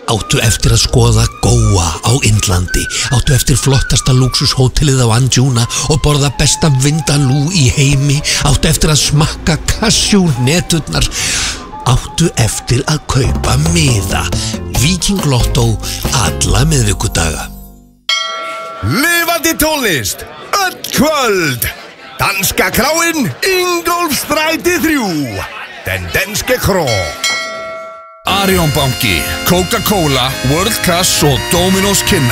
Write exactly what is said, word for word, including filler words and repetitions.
Áttu eftir að skoða Góa á Indlandi. Áttu eftir flottasta lúxushótelið á Anjuna og borða besta vindalú í heimi. Áttu eftir að smakka kasjúneturnar. Áttu eftir að kaupa miða. Viking Lotto alla miðvikudaga. Lifandi tónlist, öll kvöld. Danska kráin, Ingólfsstræti þrjú. Den danske kró. Arion banki, Coca-Cola, World Class og Dominos kynna